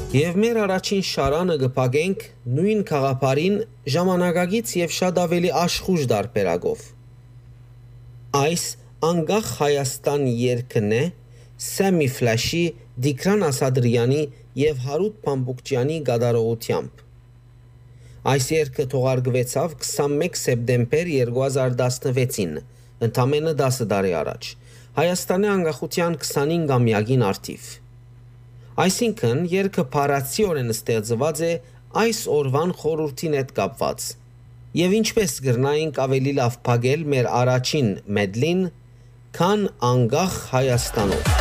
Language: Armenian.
Եվ մեր առաջին շարանը գպագենք նույն խաղապարին ժամանակագից եւ շատ ավելի աշխուժ դարբերակով։ Այս անգախ Հայաստան երգն է Սեմի Ֆլաշի, Դիկրան Ասադրյանի եւ Հարութ Փամբուկչյանի գդարողությամբ։ Այս երգը թողարկվեցավ 21 սեպտեմբեր 2016-ին, ընդամենը 10 տարի առաջ, Հայաստանի անկախության 25-ամյակին արդիվ։ Այսինքն երգը փառացիորեն ստեղծված է այս օրվան խորհրդին հետ կապված։ Եվ ինչպես գրնայինք ավելի լավ փակել մեր առաջին մեդլին, քան անկախ Հայաստանով։